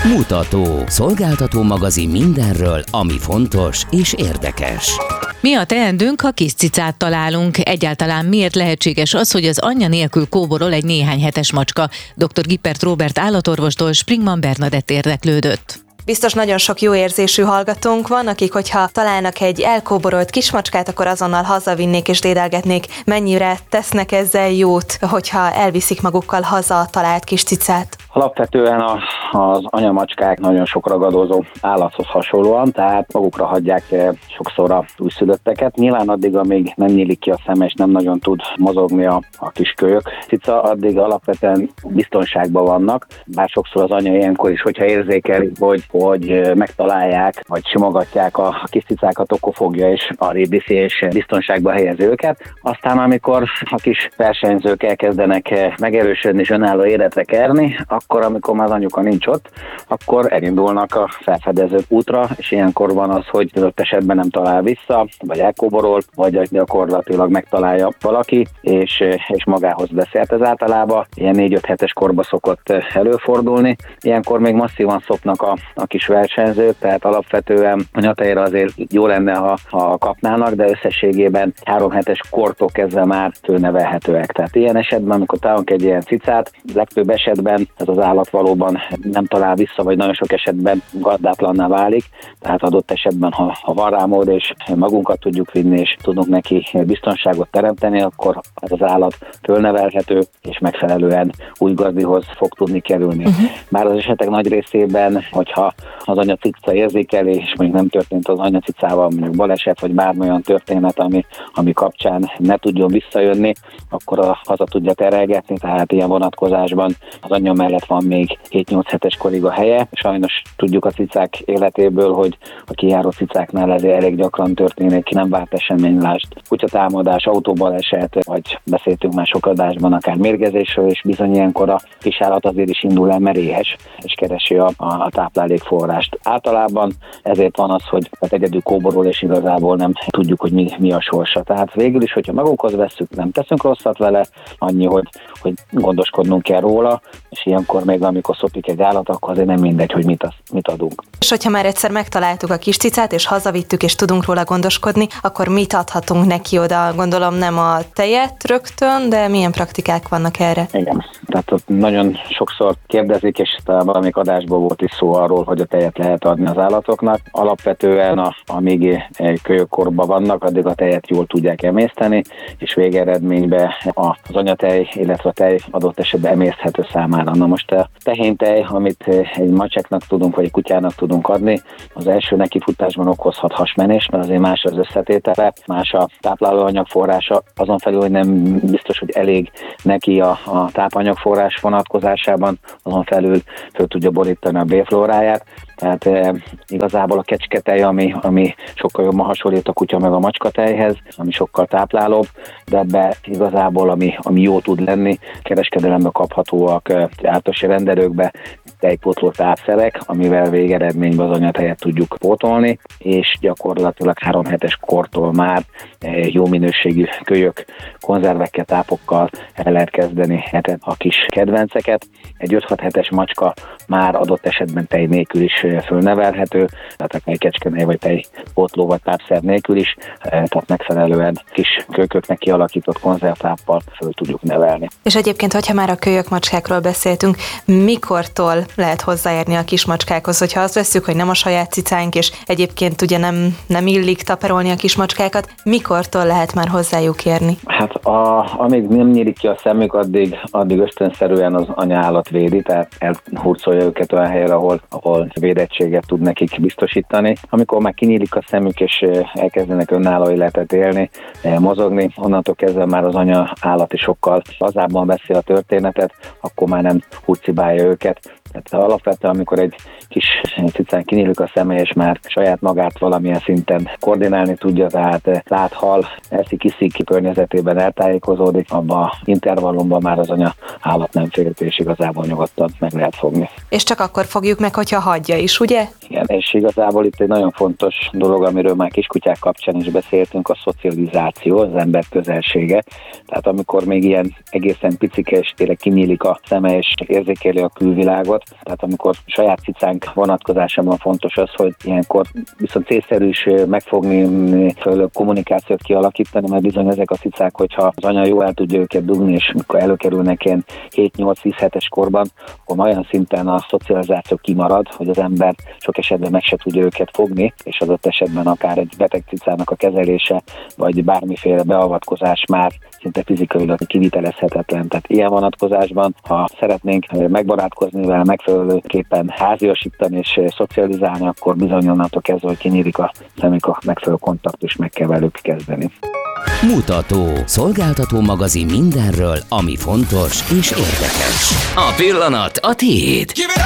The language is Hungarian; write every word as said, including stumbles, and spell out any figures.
Mutató. Szolgáltató magazin mindenről, ami fontos és érdekes. Mi a teendőnk, ha kis cicát találunk? Egyáltalán miért lehetséges az, hogy az anyja nélkül kóborol egy néhány hetes macska? doktor Gippert Róbert állatorvostól Springmann Bernadett érdeklődött. Biztos nagyon sok jó érzésű hallgatónk van, akik, hogyha találnak egy elkóborolt kismacskát, akkor azonnal hazavinnék és dédelgetnék. Mennyire tesznek ezzel jót, hogyha elviszik magukkal haza a talált kis cicát? Alapvetően a, az anyamacskák nagyon sok ragadozó állathoz hasonlóan, tehát magukra hagyják sokszor a újszülötteket. Nyilván addig, amíg nem nyílik ki a szeme és nem nagyon tud mozogni a, a kis kölyök cica, addig alapvetően biztonságban vannak, bár sokszor az anya ilyenkor is, hogyha érzékeli, hogy, hogy megtalálják, vagy simogatják a, a kis cicákat, akkor fogja és arrébb viszi és biztonságba helyezi őket. Aztán, amikor a kis versenyzők elkezdenek megerősödni és önálló életre kerni, akkor, amikor már az anyuka nincs ott, akkor elindulnak a felfedező útra, és ilyenkor van az, hogy adott esetben nem talál vissza, vagy elkóborol, vagy gyakorlatilag megtalálja valaki, és, és magához beszélt. Ez általában ilyen négy-öt hetes korba szokott előfordulni. Ilyenkor még masszívan szopnak a, a kis versenyzők, tehát alapvetően anyatejre azért jó lenne, ha, ha kapnának, de összességében három hetes kortól kezdve már fölnevelhetőek. Tehát ilyen esetben, amikor találunk egy ilyen cicát, legtöbb esetben ez az állat valóban nem talál vissza, vagy nagyon sok esetben gazdátlanná válik, tehát adott esetben, ha, ha van rá mód, és magunkat tudjuk vinni, és tudunk neki biztonságot teremteni, akkor ez az állat fölnevelhető, és megfelelően új gazdihoz fog tudni kerülni. Uh-huh. Már az esetek nagy részében, hogyha az anyacica érzékeli, és mondjuk nem történt az anyacicával mondjuk baleset, vagy bármilyen történet, ami, ami kapcsán ne tudjon visszajönni, akkor a, haza tudja terelgetni, tehát ilyen vonatkozásban az anyja mellett van még hét-nyolc hetes korig a helye. Sajnos tudjuk a cicák életéből, hogy a kijáró cicáknál ezért elég gyakran történik nem várt esemény, lásd kutyatámadás, autóbaleset, vagy beszéltünk már sok adásban akár mérgezésről, és bizony ilyenkor a kisállat azért is indul el, mert éhes, és keresi a, a táplálékforrást. Általában ezért van az, hogy hát egyedül kóborol, és igazából nem tudjuk, hogy mi, mi a sorsa. Tehát végül is, hogyha magunkhoz vesszük, nem teszünk rosszat vele, annyi, hogy, hogy gondoskodnunk kell róla, és ilyenkor még amikor szopik egy állat, akkor azért nem mindegy, hogy mit, az, mit adunk. És hogyha már egyszer megtaláltuk a kis cicát, és hazavittük, és tudunk róla gondoskodni, akkor mit adhatunk neki oda? Gondolom nem a tejet rögtön, de milyen praktikák vannak erre? Igen, tehát ott nagyon sokszor kérdezik, és valamelyik adásból volt is szó arról, hogy a tejet lehet adni az állatoknak. Alapvetően, a, amíg kölyökkorban vannak, addig a tejet jól tudják emészteni, és végeredményben az anyatej, illetve a tej adott esetben emészthető számára. Na most a tehéntej, amit egy macseknak tudunk, vagy egy kutyának tudunk adni, az első nekifutásban okozhat hasmenést, mert azért más az összetétele, más a táplálóanyag forrása, azon felül, hogy nem biztos, hogy elég neki a, a tápanyagforrás vonatkozásában, azon felül föl tudja borítani a bélflóráját. Tehát e, igazából a kecsketej, ami, ami sokkal jobban hasonlít a kutya meg a macskatejhez, ami sokkal táplálóbb, de ebbe igazából, ami, ami jó tud lenni, kereskedelembe kaphatóak e, általánosi rendelőkbe tejpótló tápszerek, amivel végeredményben az anyatejet tudjuk pótolni, és gyakorlatilag három hetes kortól már e, jó minőségű kölyök, konzervekkel, tápokkal el lehet kezdeni a kis kedvenceket. Egy öt-hat hetes macska már adott esetben tej nélkül is fölnevelhető, tehát akár kecskenej vagy tejpótló vagy tápszer nélkül is, tehát megfelelően kis kölyköknek kialakított konzervtáppal föl tudjuk nevelni. És egyébként, hogyha már a kölyök macskákról beszéltünk, mikortól lehet hozzáérni a kismacskákhoz, hogyha azt vesszük, hogy nem a saját cicánk, és egyébként ugye nem, nem illik taperolni a kismacskákat, mikortól lehet már hozzájuk érni? Hát a, amíg nem nyílik ki a szemük, addig, addig ösztönszerűen az anyaállat védi, tehát elhurcolja őket olyan helyre, ahol, ahol védettséget tud nekik biztosítani. Amikor már kinyílik a szemük, és elkezdenek önálló életet élni, mozogni, onnantól kezdve már az anya állat is sokkal lazábban veszi a történetet, akkor már nem hurcibálja őket. Tehát alapvetően, amikor egy kis cicán kinyílik a szeme, és már saját magát valamilyen szinten koordinálni tudja, tehát lát, hal, eszik, iszik, környezetében eltájékozódik, abban a intervallumban már az anya állat nem félt, és igazából nyugodtan meg lehet fogni. És csak akkor fogjuk meg, hogyha hagyja is, ugye? Igen, és igazából itt egy nagyon fontos dolog, amiről már kiskutyák kapcsán is beszéltünk, a szocializáció, az ember közelsége. Tehát amikor még ilyen egészen picike, és tényleg kinyílik a szeme, és érzékeli a külvilágot, tehát amikor saját cicánk vonatkozásában fontos az, hogy ilyenkor viszont célszerű is megfogni, föl kommunikációt kialakítani, mert bizony ezek a cicák, hogyha az anya jól el tudja őket dugni, és mikor előkerülnek ilyen hét-nyolc-tíz hetes korban, akkor olyan szinten a szocializáció kimarad, hogy az ember sok esetben meg se tudja őket fogni, és az ott esetben akár egy beteg cicának a kezelése, vagy bármiféle beavatkozás már szinte fizikailag kivitelezhetetlen. Tehát ilyen vonatkozásban, ha szeretnénk megbarátkozni vele, megfelelőképpen háziasítani és szocializálni, akkor bizony onnantól kezdve, hogy kinyílik a szemük, a megfelelő kontaktus, meg kell velük kezdeni. Mutató, szolgáltató magazin mindenről, ami fontos és érdekes. A pillanat a tiéd.